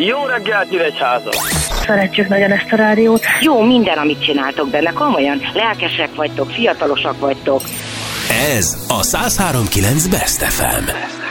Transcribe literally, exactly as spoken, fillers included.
Jó reggelt, Nyíregyháza! Szeretjük nagyon ezt a rádiót. Jó minden, amit csináltok benne, komolyan. Lelkesek vagytok, fiatalosak vagytok. Ez a száz három kilenc Best ef em.